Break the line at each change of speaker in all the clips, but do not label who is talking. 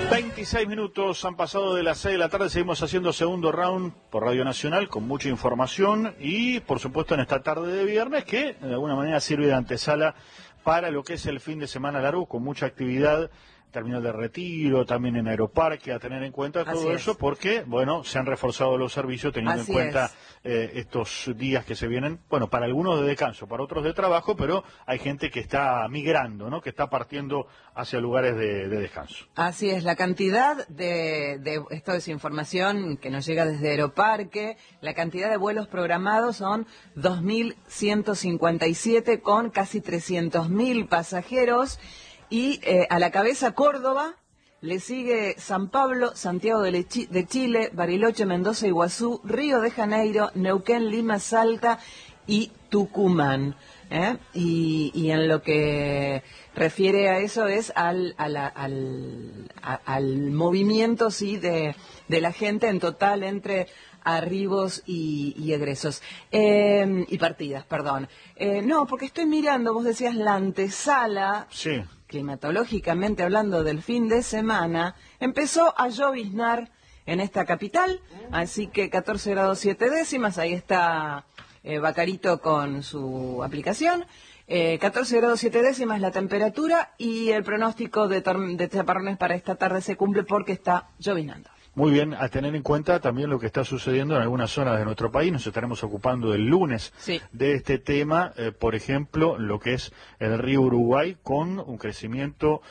26 minutos han pasado de las 6 de la tarde, seguimos haciendo segundo round por Radio Nacional con mucha información y por supuesto en esta tarde de viernes que de alguna manera sirve de antesala para lo que es el fin de semana largo con mucha actividad, terminal de Retiro, también en Aeroparque, a tener en cuenta todo eso porque, bueno, se han reforzado los servicios teniendo en cuenta estos días que se vienen, bueno, para algunos de descanso, para otros de trabajo, pero hay gente que está migrando, ¿no? Que está partiendo hacia lugares de descanso.
Así es, la cantidad esto es información que nos llega desde Aeroparque, la cantidad de vuelos programados son 2.157 con casi 300.000 pasajeros. Y a la cabeza Córdoba, le sigue San Pablo, Santiago de Chile, Bariloche, Mendoza, Iguazú, Río de Janeiro, Neuquén, Lima, Salta y Tucumán. Y en lo que refiere a eso es al movimiento de la gente en total entre arribos y egresos. Y partidas, perdón. No, porque estoy mirando, vos decías la antesala.
Sí.
Climatológicamente hablando del fin de semana, empezó a lloviznar en esta capital, así que 14 grados 7 décimas, ahí está Bacarito con su aplicación, 14 grados 7 décimas la temperatura y el pronóstico de chaparrones para esta tarde se cumple porque está lloviznando.
Muy bien, a tener en cuenta también lo que está sucediendo en algunas zonas de nuestro país. Nos estaremos ocupando el lunes de este tema, por ejemplo, lo que es el río Uruguay, con un crecimiento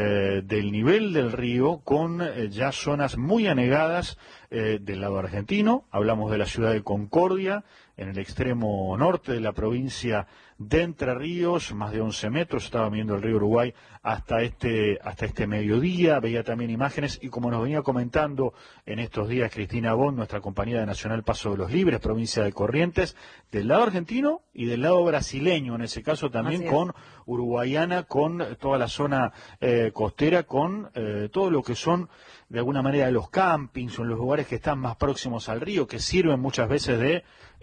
del nivel del río, con ya zonas muy anegadas del lado argentino. Hablamos de la ciudad de Concordia, en el extremo norte de la provincia de Entre Ríos, más de 11 metros, estaba viendo el río Uruguay hasta este mediodía, veía también imágenes, y como nos venía comentando en estos días Cristina Bond, nuestra compañía de Nacional Paso de los Libres, provincia de Corrientes, del lado argentino y del lado brasileño, en ese caso también con Uruguayana, con toda la zona costera, con todo lo que son de alguna manera los campings o los lugares que están más próximos al río, que sirven muchas veces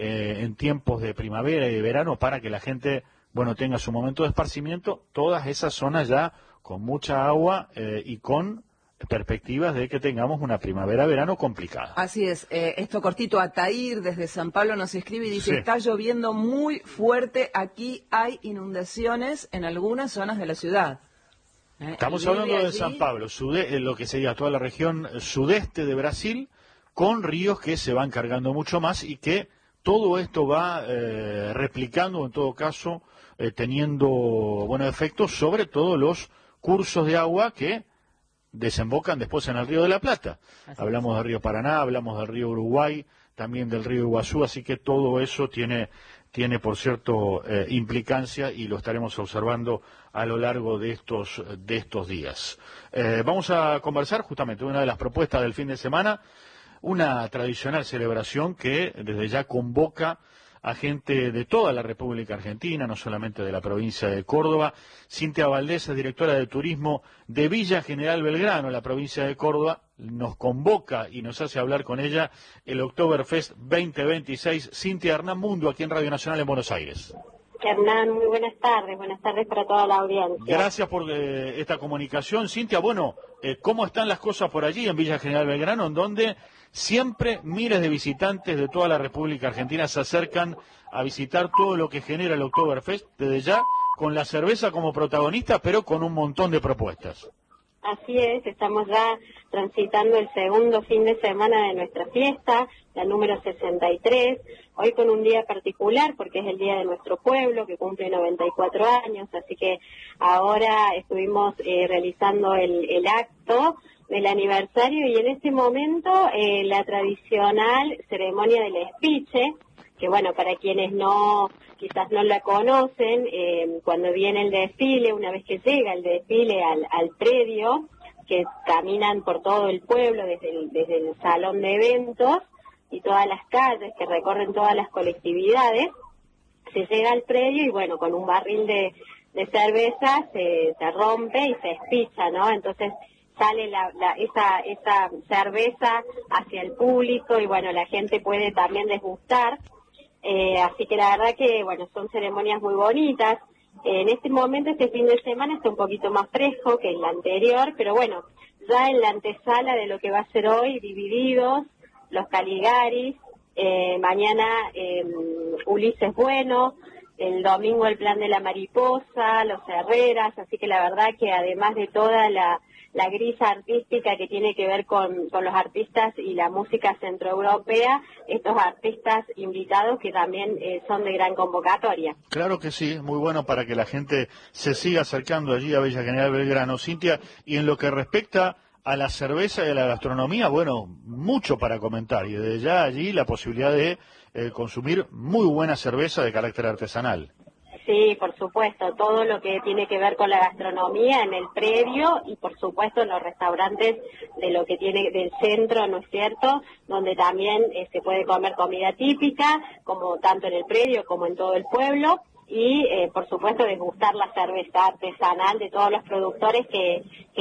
en tiempos de primavera y de verano para que la gente, bueno, tenga su momento de esparcimiento, todas esas zonas ya con mucha agua y con perspectivas de que tengamos una primavera-verano complicada.
Así es, esto cortito, Ataír desde San Pablo nos escribe y dice, está lloviendo muy fuerte, aquí hay inundaciones en algunas zonas de la ciudad.
Estamos hablando de San Pablo, lo que sería toda la región sudeste de Brasil, con ríos que se van cargando mucho más y que todo esto va replicando, en todo caso, teniendo buenos efectos sobre todos los cursos de agua que desembocan después en el Río de la Plata. Hablamos del río Paraná, hablamos del río Uruguay, también del río Iguazú, así que todo eso tiene por cierto implicancia y lo estaremos observando a lo largo de estos días. Vamos a conversar justamente de una de las propuestas del fin de semana, una tradicional celebración que desde ya convoca a gente de toda la República Argentina, no solamente de la provincia de Córdoba. Cintia Valdés es directora de turismo de Villa General Belgrano, la provincia de Córdoba, nos convoca y nos hace hablar con ella el Oktoberfest 2026. Cintia, Hernán Mundo, aquí en Radio Nacional en Buenos Aires.
Hernán, muy buenas tardes para toda la audiencia.
Gracias por esta comunicación. Cintia, bueno, ¿cómo están las cosas por allí en Villa General Belgrano, en donde siempre miles de visitantes de toda la República Argentina se acercan a visitar todo lo que genera el Oktoberfest, desde ya con la cerveza como protagonista, pero con un montón de propuestas?
Así es, estamos ya transitando el segundo fin de semana de nuestra fiesta, la número 63, hoy con un día particular porque es el día de nuestro pueblo que cumple 94 años, así que ahora estuvimos realizando el acto del aniversario y en este momento la tradicional ceremonia del espiche, que bueno, para quienes quizás no la conocen, cuando viene el desfile, una vez que llega el desfile al predio, que caminan por todo el pueblo desde el salón de eventos y todas las calles que recorren todas las colectividades, se llega al predio y bueno, con un barril de cerveza se rompe y se espicha, ¿no? Entonces sale esa cerveza hacia el público y bueno, la gente puede también degustar. Así que la verdad que, bueno, son ceremonias muy bonitas. En este momento, este fin de semana está un poquito más fresco que el anterior, pero bueno, ya en la antesala de lo que va a ser hoy, Divididos, Los Caligaris, mañana Ulises Bueno, el domingo el Plan de la Mariposa, Los Herreras, así que la verdad que además de toda la grilla artística que tiene que ver con los artistas y la música centroeuropea, estos artistas invitados que también son de gran convocatoria.
Claro que sí, muy bueno para que la gente se siga acercando allí a Villa General Belgrano. Cintia, y en lo que respecta a la cerveza y a la gastronomía, bueno, mucho para comentar, y desde ya allí la posibilidad de consumir muy buena cerveza de carácter artesanal.
Sí, por supuesto, todo lo que tiene que ver con la gastronomía en el predio y por supuesto en los restaurantes de lo que tiene del centro, ¿no es cierto?, donde también se puede comer comida típica, como tanto en el predio como en todo el pueblo, y por supuesto degustar la cerveza artesanal de todos los productores que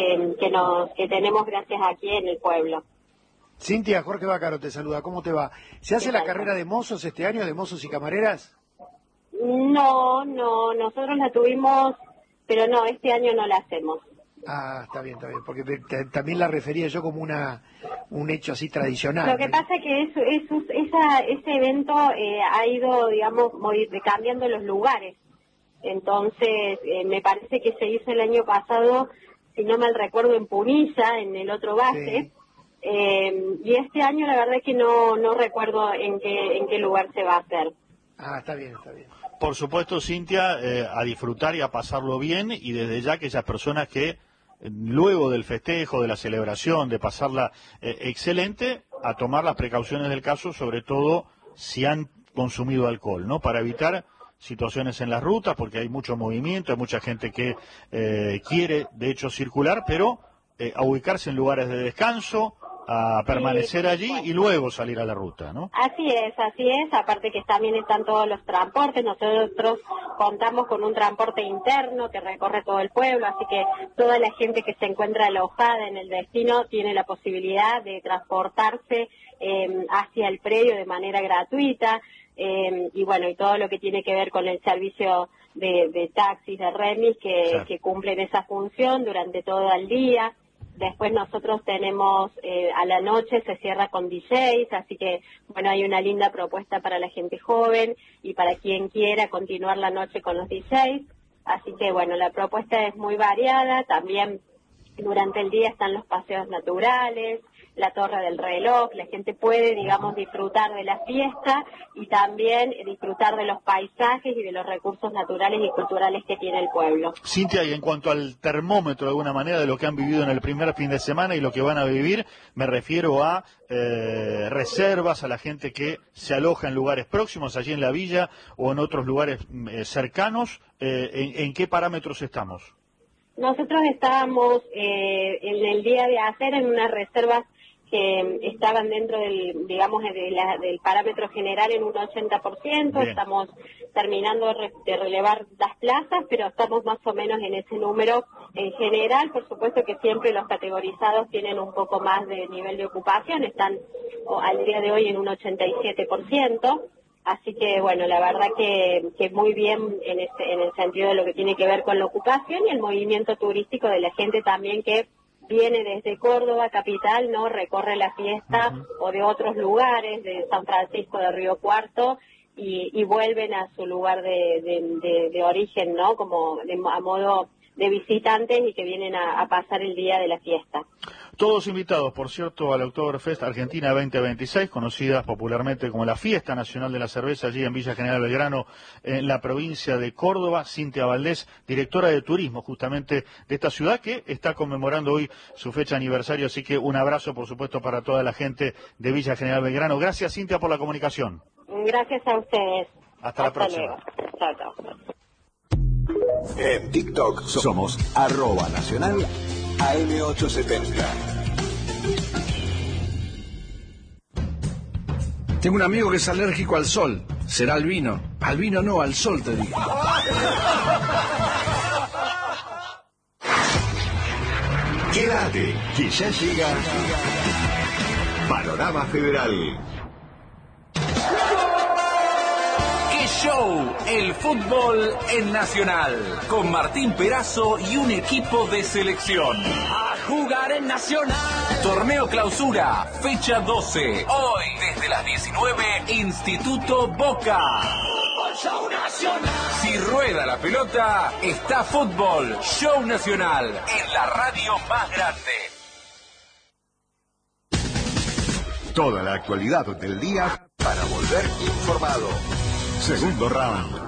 tenemos gracias aquí en el pueblo.
Cintia, Jorge Bácaro te saluda, ¿cómo te va? ¿Se hace la carrera de mozos este año, de mozos y camareras?
No, nosotros la tuvimos, pero no, este año no la hacemos.
Ah, está bien, porque también la refería yo como un hecho así tradicional.
Lo que pasa es que ese evento ha ido, digamos, cambiando los lugares. Entonces, me parece que se hizo el año pasado, si no mal recuerdo, en Punilla, en el otro base. Sí. Y este año la verdad es que no recuerdo en qué lugar se va a hacer.
Ah, está bien.
Por supuesto, Cintia, a disfrutar y a pasarlo bien, y desde ya aquellas personas que luego del festejo, de la celebración, de pasarla excelente, a tomar las precauciones del caso, sobre todo si han consumido alcohol, ¿no? Para evitar situaciones en las rutas, porque hay mucho movimiento, hay mucha gente que quiere, de hecho, circular, pero a ubicarse en lugares de descanso, a permanecer allí y luego salir a la ruta, ¿no?
Así es, aparte que también están todos los transportes, nosotros contamos con un transporte interno que recorre todo el pueblo, así que toda la gente que se encuentra alojada en el destino tiene la posibilidad de transportarse hacia el predio de manera gratuita, y bueno, y todo lo que tiene que ver con el servicio de taxis, de remis, que cumplen esa función durante todo el día. Después nosotros tenemos, a la noche se cierra con DJs, así que, bueno, hay una linda propuesta para la gente joven y para quien quiera continuar la noche con los DJs. Así que, bueno, la propuesta es muy variada. También durante el día están los paseos naturales, la Torre del Reloj. La gente puede, digamos, disfrutar de la fiesta y también disfrutar de los paisajes y de los recursos naturales y culturales que tiene el pueblo.
Cintia, y en cuanto al termómetro, de alguna manera, de lo que han vivido en el primer fin de semana y lo que van a vivir, me refiero a reservas, a la gente que se aloja en lugares próximos, allí en la villa o en otros lugares cercanos. ¿En qué parámetros estamos?
Nosotros estábamos en el día de ayer en unas reservas que estaban dentro del, digamos, del parámetro general en un 80%. Bien. Estamos terminando de relevar las plazas, pero estamos más o menos en ese número en general. Por supuesto que siempre los categorizados tienen un poco más de nivel de ocupación, están al día de hoy en un 87%. Así que, bueno, la verdad que muy bien en el sentido de lo que tiene que ver con la ocupación y el movimiento turístico de la gente también que viene desde Córdoba, capital, ¿no? Recorre la fiesta o de otros lugares, de San Francisco, de Río Cuarto, y vuelven a su lugar de origen, ¿no? Como a modo de visitantes y que vienen a pasar el día de la fiesta.
Todos invitados, por cierto, al Oktoberfest Argentina 2026, conocida popularmente como la Fiesta Nacional de la Cerveza, allí en Villa General Belgrano, en la provincia de Córdoba. Cintia Valdés, directora de turismo justamente de esta ciudad, que está conmemorando hoy su fecha aniversario, así que un abrazo, por supuesto, para toda la gente de Villa General Belgrano. Gracias, Cintia, por la comunicación.
Gracias a ustedes.
Hasta la próxima.
Luego. Chao, chao.
En TikTok somos @nacional AM870.
Tengo un amigo que es alérgico al sol. Será al vino. Al vino no, al sol te digo.
Quédate, que ya llega Panorama Federal.
¡Qué show! El fútbol en Nacional. Con Martín Perazo y un equipo de selección. ¡A jugar en Nacional! Torneo Clausura, fecha 12. Hoy, desde las 19, Instituto Boca. Fútbol Show Nacional. Si rueda la pelota, está Fútbol Show Nacional. En la radio más grande.
Toda la actualidad del día para volver informado. Segundo round.